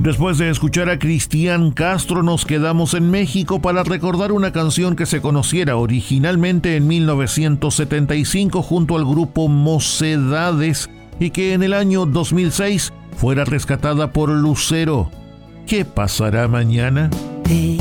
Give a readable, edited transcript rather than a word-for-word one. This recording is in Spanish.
Después de escuchar a Cristian Castro, nos quedamos en México para recordar una canción que se conociera originalmente en 1975 junto al grupo Mocedades y que en el año 2006 fuera rescatada por Lucero. ¿Qué pasará mañana?